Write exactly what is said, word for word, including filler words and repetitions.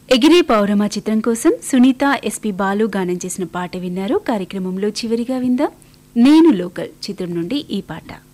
ఎగిరే పౌరమ చిత్రం కోసం సునీత ఎస్పి బాలు గానం చేసిన పాట విన్నారు. కార్యక్రమంలో చివరిగా విందాం నేను లోకల్ చిత్రం నుండి ఈ పాట.